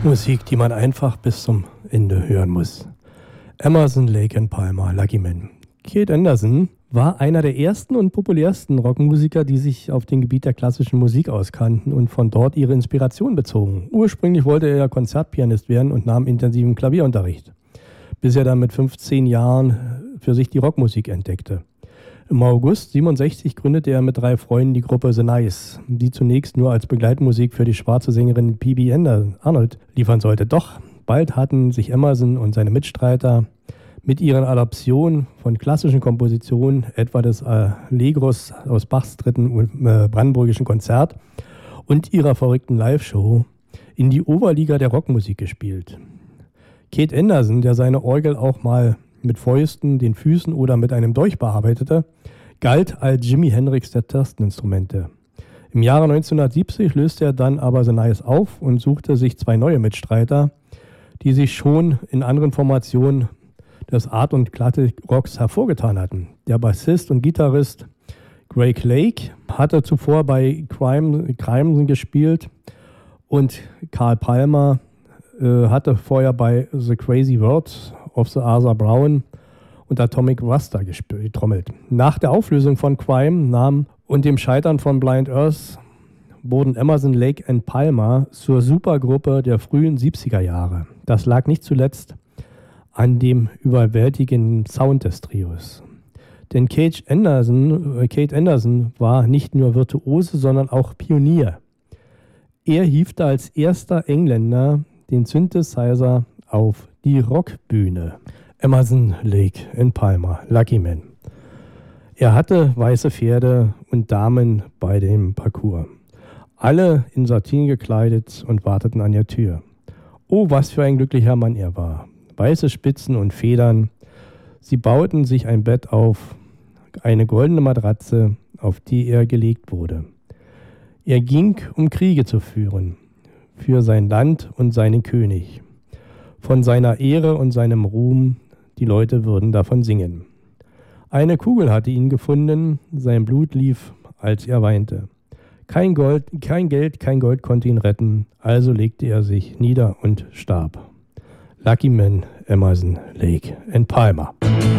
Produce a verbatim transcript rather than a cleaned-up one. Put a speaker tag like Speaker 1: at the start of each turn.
Speaker 1: Musik, die man einfach bis zum Ende hören muss. Emerson, Lake and Palmer, Lucky Man. Keith Anderson war einer der ersten und populärsten Rockmusiker, die sich auf dem Gebiet der klassischen Musik auskannten und von dort ihre Inspiration bezogen. Ursprünglich wollte er Konzertpianist werden und nahm intensiven Klavierunterricht, bis er dann mit fünfzehn Jahren für sich die Rockmusik entdeckte. Im August siebenundsechzig gründete er mit drei Freunden die Gruppe The Nice, die zunächst nur als Begleitmusik für die schwarze Sängerin P B Arnold liefern sollte. Doch bald hatten sich Emerson und seine Mitstreiter mit ihren Adaptionen von klassischen Kompositionen, etwa des Allegros aus Bachs dritten äh, brandenburgischen Konzert und ihrer verrückten Live-Show, in die Oberliga der Rockmusik gespielt. Keith Anderson, der seine Orgel auch mal mit Fäusten, den Füßen oder mit einem Dolch bearbeitete, galt als Jimi Hendrix der Tasteninstrumente. Im Jahre neunzehnhundertsiebzig löste er dann aber The Nice auf und suchte sich zwei neue Mitstreiter, die sich schon in anderen Formationen des Art- und Klassik-Rocks hervorgetan hatten. Der Bassist und Gitarrist Greg Lake hatte zuvor bei Crime, Crimson gespielt und Carl Palmer äh, hatte vorher bei The Crazy World of the Arthur Brown und Atomic Rasta getrommelt. Nach der Auflösung von Crime nahm und dem Scheitern von Blind Earth wurden Emerson, Lake and Palmer zur Supergruppe der frühen siebziger Jahre. Das lag nicht zuletzt an dem überwältigenden Sound des Trios. Denn Keith Anderson, äh, Keith Anderson war nicht nur Virtuose, sondern auch Pionier. Er hiefte als erster Engländer den Synthesizer auf die Rockbühne. Emerson, Lake and Palmer, Lucky Man. Er hatte weiße Pferde und Damen bei dem Parcours. Alle in Satin gekleidet und warteten an der Tür. Oh, was für ein glücklicher Mann er war. Weiße Spitzen und Federn. Sie bauten sich ein Bett auf, eine goldene Matratze, auf die er gelegt wurde. Er ging, um Kriege zu führen, für sein Land und seinen König. Von seiner Ehre und seinem Ruhm, die Leute würden davon singen. Eine Kugel hatte ihn gefunden, sein Blut lief, als er weinte. Kein Gold, kein Geld, kein Gold konnte ihn retten, also legte er sich nieder und starb. Lucky Man, Emerson, Lake and Palmer.